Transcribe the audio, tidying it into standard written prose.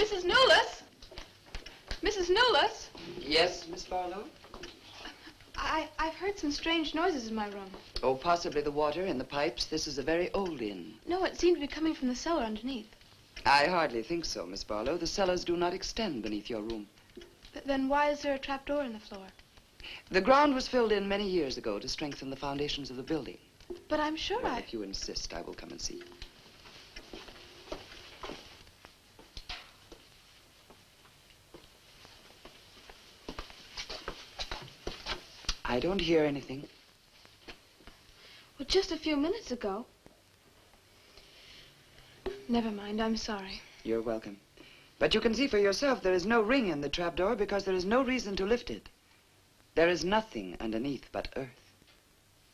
Mrs. Newless? Mrs. Newless? Yes, Miss Barlow? I've heard some strange noises in my room. Oh, possibly the water in the pipes. This is a very old inn. No, it seemed to be coming from the cellar underneath. I hardly think so, Miss Barlow. The cellars do not extend beneath your room. Then why is there a trapdoor in the floor? The ground was filled in many years ago to strengthen the foundations of the building. But I'm sure Well, if you insist, I will come and see. I don't hear anything. Well, just a few minutes ago. Never mind, I'm sorry. You're welcome. But you can see for yourself there is no ring in the trapdoor because there is no reason to lift it. There is nothing underneath but earth.